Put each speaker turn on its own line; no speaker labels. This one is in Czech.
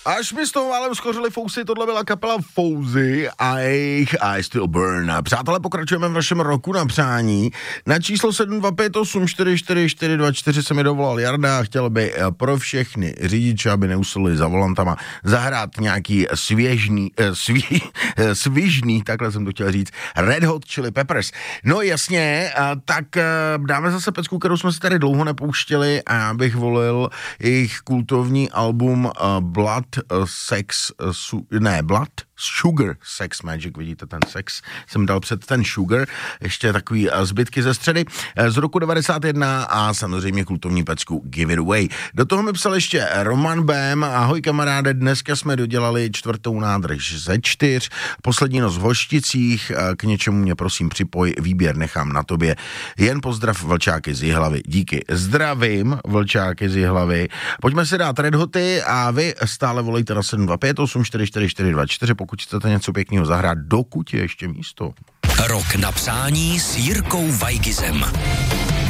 Až mi s toho málem schořili fousy, tohle byla kapela Fouzy a jejich I Still Burn. Přátelé, pokračujeme v našem roku na přání. Na číslo 725844424 se mi dovolal Jarda a chtěl by pro všechny řidiče, aby neusli za volantama, zahrát nějaký svižný, takhle jsem to chtěl říct, Red Hot Chili Peppers. No jasně, tak dáme zase pecku, kterou jsme si tady dlouho nepouštěli a já bych volil jejich kultovní album Blood Sugar Sex Magic, vidíte ten sex, jsem dal před ten Sugar, ještě takový zbytky ze středy, z roku 91 a samozřejmě kultovní pecku Give It Away. Do toho mi psal ještě Roman Bém, ahoj kamaráde, dneska jsme dodělali 4. nádrž ze 4, poslední noc v Hošticích, k něčemu mě prosím připoj, výběr nechám na tobě, jen pozdrav Vlčáky z Jihlavy, díky, zdravím Vlčáky z Jihlavy, pojďme si dát Red Hoty a vy stále volejte na 725844424, pokud chcete něco pěkného zahrát, dokud je ještě místo.
Rok na přání s Jirkou Weigizem.